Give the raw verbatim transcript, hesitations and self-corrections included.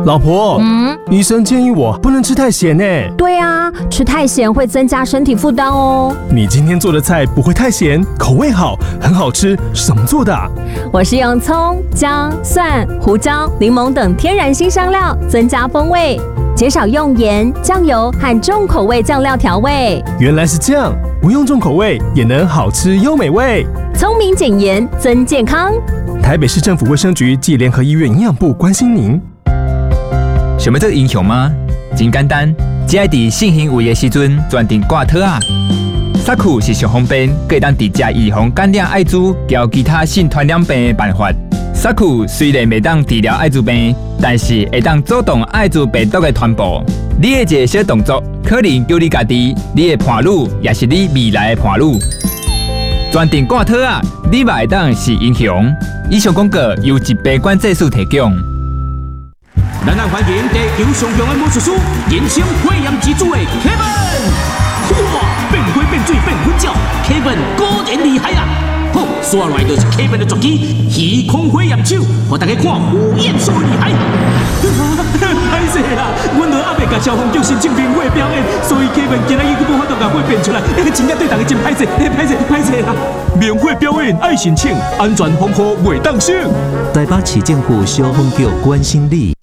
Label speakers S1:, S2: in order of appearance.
S1: 老婆，
S2: 嗯，
S1: 医生建议我不能吃太咸呢。
S2: 对啊，吃太咸会增加身体负担哦。
S1: 你今天做的菜不会太咸，口味好，很好吃，是怎么做的啊？
S2: 我是用葱、姜、蒜、胡椒、柠檬等天然新香料增加风味，减少用盐、酱油和重口味酱料调味。
S1: 原来是这样，不用重口味也能好吃又美味。
S2: 聪明减盐增健康。
S1: 台北市政府卫生局暨联合医院营养部关心您。
S3: 想要做英雄吗？真简单，只要在性行为的时阵专程挂套啊。萨库是上方便，可以当直接预防感染艾滋及其他性传染病的办法。萨库虽然未当治疗艾滋病，但是会当阻挡艾滋病毒的传播。你的一个小动作，可能救你家己、你的伴侣，也是你未来的伴侣。专程挂套啊，你嘛会当是英雄。以上广告由疾病管制署提供。
S4: 咱咱欢迎地球上强的魔术师，人称火焰之主的 Kevin。哇，变火变水变粉鸟 ，Kevin 果然厉害啊！好，刷来就是 Kevin 的绝技，虚空火焰手，让大家看火焰所厉害。歹势啦，阮落还未甲消防局申请免火表演，所以 Kevin 今仔日佢无法度甲火变出来，真正对大家真歹势，歹势歹势啦！免火表演爱申请，安全防护袂当省。
S5: 台北市政府消防局关心你。